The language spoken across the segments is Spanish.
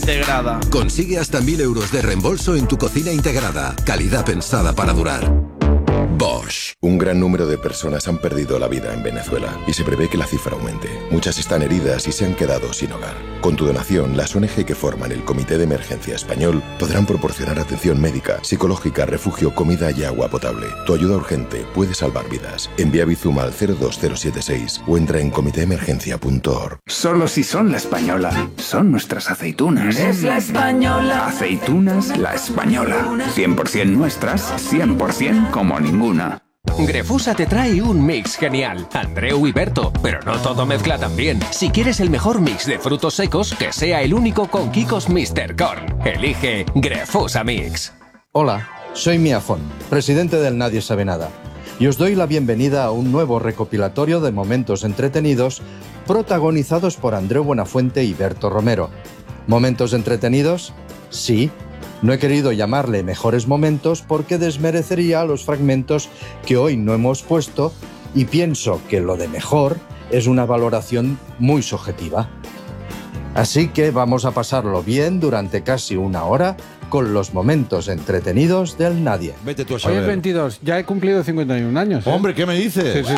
integrada. Consigue hasta 1.000 euros de reembolso en tu cocina integrada. Calidad pensada para durar. Bosch. Un gran número de personas han perdido la vida en Venezuela y se prevé que la cifra aumente. Muchas están heridas y se han quedado sin hogar. Con tu donación, las ONG que forman el Comité de Emergencia Español podrán proporcionar atención médica, psicológica, refugio, comida y agua potable. Tu ayuda urgente puede salvar vidas. Envía Bizum al 02076 o entra en comitéemergencia.org. Solo si son La Española. Son nuestras aceitunas. Es La Española. Aceitunas La Española. 100% nuestras, 100% como ninguna. Grefusa te trae un mix genial, Andreu y Berto, pero no todo mezcla tan bien. Si quieres el mejor mix de frutos secos, que sea el único con Kikos Mr. Corn. Elige Grefusa Mix. Hola, soy Miafón, presidente del Nadie Sabe Nada, y os doy la bienvenida a un nuevo recopilatorio de momentos entretenidos protagonizados por Andreu Buenafuente y Berto Romero. ¿Momentos entretenidos? Sí. No he querido llamarle mejores momentos porque desmerecería los fragmentos que hoy no hemos puesto y pienso que lo de mejor es una valoración muy subjetiva. Así que vamos a pasarlo bien durante casi una hora con los momentos entretenidos del Nadie. Vete tú a Hoy saber. es 22, ya he cumplido 51 años. ¿eh? Hombre, ¿qué me dices? Sí.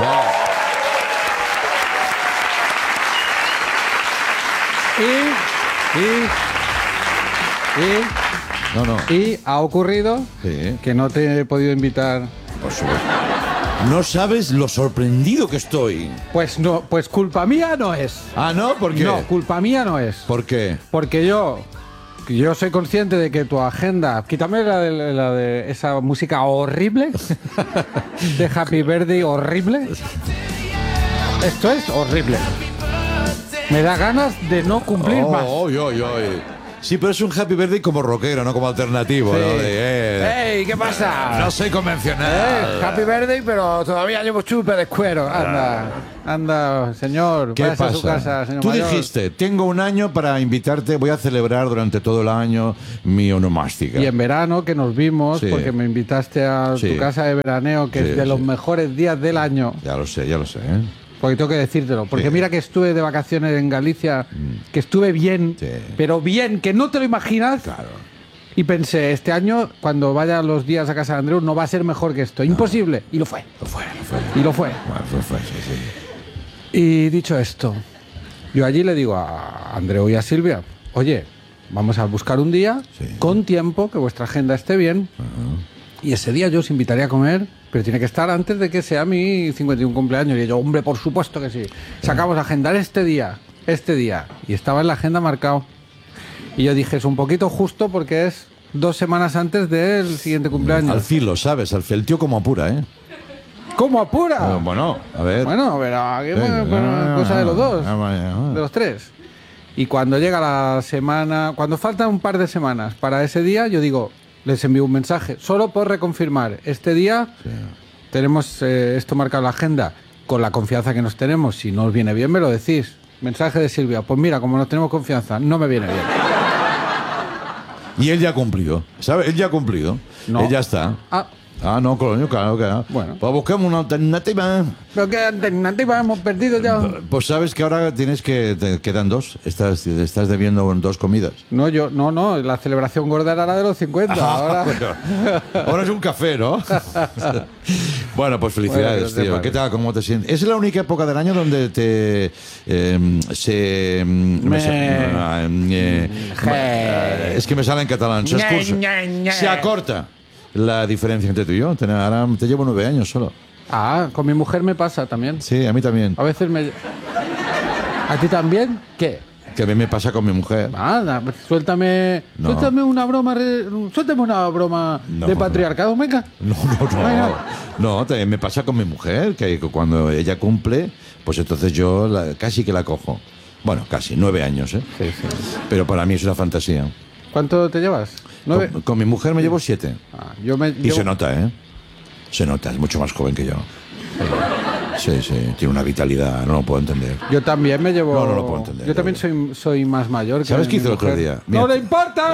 Y ha ocurrido que no te he podido invitar. Por supuesto. No sabes lo sorprendido que estoy. Pues no, pues culpa mía no es. Ah, ¿no? ¿Por qué? No, culpa mía no es. ¿Por qué? Porque yo soy consciente de que tu agenda... Quítame la de esa música horrible. De Happy Birthday horrible. Esto es horrible. Me da ganas de no cumplir más. Sí, pero es un Happy Birthday como rockero, no como alternativo. Sí. ¿No? ¡Ey! ¿Qué pasa? No soy convencional. Happy Birthday, pero todavía llevo chupe de cuero. Anda, señor. ¿Qué váyase pasa? a su casa, señor Tú mayor. dijiste, tengo un año para invitarte, voy a celebrar durante todo el año mi onomástica. Y en verano que nos vimos, Sí. porque me invitaste a Sí. tu casa de veraneo, que es de los mejores días del año. Ya lo sé, Porque tengo que decírtelo. Porque Sí. mira que estuve de vacaciones en Galicia, que estuve bien, pero bien, que no te lo imaginas. Claro. Y pensé, este año, cuando vaya los días a casa de Andreu, no va a ser mejor que esto. Imposible. Y lo fue. Y lo fue. Y dicho esto, yo allí le digo a Andreu y a Silvia, oye, vamos a buscar un día con tiempo, que vuestra agenda esté bien. Y ese día yo os invitaría a comer, pero tiene que estar antes de que sea mi 51 cumpleaños. Y yo, hombre, por supuesto que sí. Sacamos a agendar este día. Y estaba en la agenda marcado. Y yo dije, es un poquito justo porque es 2 semanas antes del siguiente cumpleaños. Al filo, ¿sabes? El tío como apura, ¿eh? ¿Cómo apura? Bueno, a ver. Bueno, pero aquí cosa de los dos, de los tres. Y cuando llega la semana, cuando faltan un par de semanas para ese día, yo digo, les envío un mensaje, solo por reconfirmar, este día tenemos esto marcado en la agenda, con la confianza que nos tenemos, si no os viene bien me lo decís. Mensaje de Silvia, pues mira, como no tenemos confianza, no me viene bien. Y él ya ha cumplido, ¿sabes? Él ya ha cumplido. No. Él ya está. No, coño, claro que no. Bueno. Pues busquemos una alternativa. ¿Pero qué alternativa hemos perdido ya? Pues sabes que ahora te quedan 2. Estás debiendo 2 comidas. No, la celebración gorda era la de los 50. Ahora... Ahora es un café, ¿no? Bueno, pues felicidades, Bueno, tío. ¿Qué tal? ¿Cómo te sientes? ¿Es la única época del año donde es que me sale en catalán. Se acorta la diferencia entre tú y yo. Ahora te llevo 9 años solo. Con mi mujer me pasa también. Sí, a mí también. A veces me... ¿A ti también? ¿Qué? Que a mí me pasa con mi mujer. Nada, suéltame una broma, de patriarcado, venga. No, también me pasa con mi mujer, que cuando ella cumple, pues entonces yo casi que la cojo. Bueno, casi, 9 años, ¿eh? Sí. Pero para mí es una fantasía. ¿Cuánto te llevas? 9. Con mi mujer me llevo 7. Se nota, ¿eh? Se nota, es mucho más joven que yo. Sí, tiene una vitalidad, no lo puedo entender. Yo también me llevo... No lo puedo entender. Yo también soy más mayor que ¿Sabes qué hizo el mi otro mujer? día? ¡No le importa!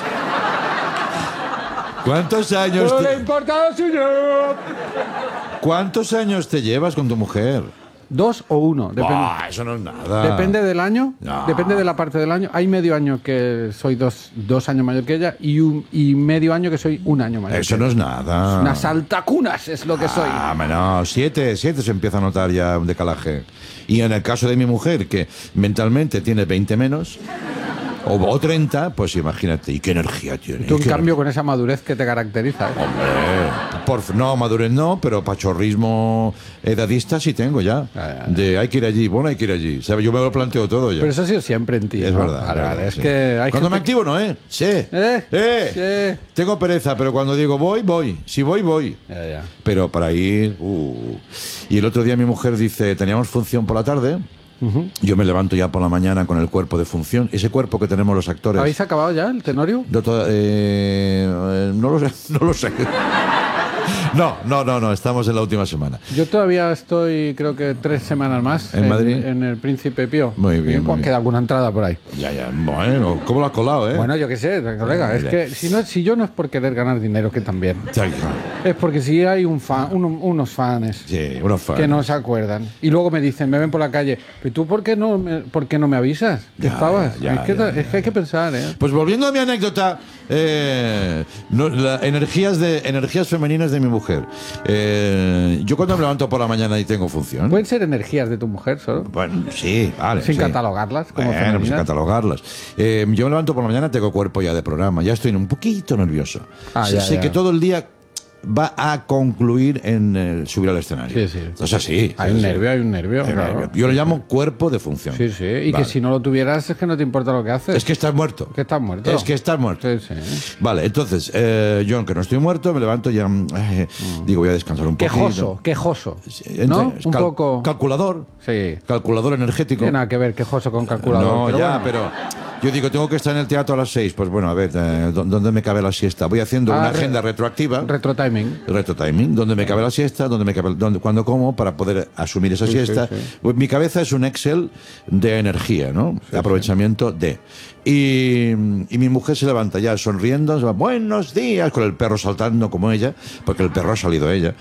¿Cuántos años ¡No le importa lo suyo! ¿Cuántos años te llevas con tu mujer? 2 o 1. Buah, eso no es nada. Depende del año, No. depende de la parte del año. Hay medio año que soy 2 años mayor que ella y medio año que soy 1 año mayor. Eso que no es ella. nada. Una saltacunas es lo que soy. Ah, no, 7 se empieza a notar ya un decalaje. Y en el caso de mi mujer, que mentalmente tiene 20 menos, o 30, pues imagínate, ¿y qué energía tiene? Tú, en ¿Y qué cambio, con esa madurez que te caracteriza. Hombre, no, madurez no, pero pachorrismo edadista sí tengo ya. De hay que ir allí, bueno, hay que ir allí. ¿Sabes? Yo me lo planteo todo ya. Pero eso ha sido siempre en ti. Es ¿no? verdad. Vale, es vale, verdad, es sí. que hay cuando me gente activo, no, ¿eh? Sí. Sí. Tengo pereza, pero cuando digo voy. Si voy. Ya. Pero para ir... Y el otro día mi mujer dice, teníamos función por la tarde. Yo me levanto ya por la mañana con el cuerpo de función. Ese cuerpo que tenemos los actores. ¿Habéis acabado ya el Tenorio? No lo sé. No, estamos en la última semana. Yo todavía estoy, creo que 3 semanas más ¿En Madrid? en el Príncipe Pío. Muy bien, muy bien. Queda alguna entrada por ahí. Ya, bueno, ¿cómo lo has colado, eh? Bueno, yo qué sé, colega. Es que si yo no es por querer ganar dinero, que también. Es porque si hay unos fans Sí, unos fans. que no se acuerdan. Y luego me dicen, me ven por la calle, ¿pero tú por qué no me avisas? Que Ya, estabas. ya, Es que hay que pensar, ¿eh? Pues volviendo a mi anécdota, energías femeninas de mi mujer. Yo cuando me levanto por la mañana y tengo función. ¿Pueden ser energías de tu mujer solo? Bueno, sí, vale. Sin sí. catalogarlas como Bueno, femeninas. sin catalogarlas. Yo me levanto por la mañana, tengo cuerpo ya de programa, ya estoy un poquito nervioso. Sé que todo el día va a concluir en subir al escenario. Sí. Entonces, sí. Hay un nervio. Claro. Yo lo llamo cuerpo de función. Sí. Y Vale. que si no lo tuvieras es que no te importa lo que haces. Es que estás muerto. Que estás muerto. Es que estás muerto. Sí. Vale, entonces, yo aunque no estoy muerto, me levanto ya, digo, voy a descansar un poquito. Quejoso. ¿No? Un poco... Calculador. Sí. Calculador energético. Tiene nada que ver quejoso con calculador. No, pero yo digo, tengo que estar en el teatro a las 6. Pues bueno, a ver, ¿dónde me cabe la siesta? Voy haciendo una agenda retroactiva. Retro timing. ¿Dónde me cabe la siesta? ¿Cuándo como? Para poder asumir esa siesta. sí. Pues mi cabeza es un Excel de energía, ¿no? De aprovechamiento de... Y mi mujer se levanta ya sonriendo, se va, buenos días, con el perro saltando como ella, porque el perro ha salido ella.